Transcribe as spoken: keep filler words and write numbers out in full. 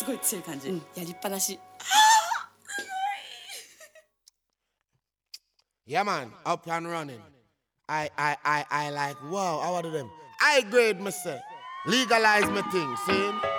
ごい強い感じ、うん、やりっぱなし。 Yeah man, up and running. I, I, I, I like, wow, how are them? I grade myself. Legalize my thing, see?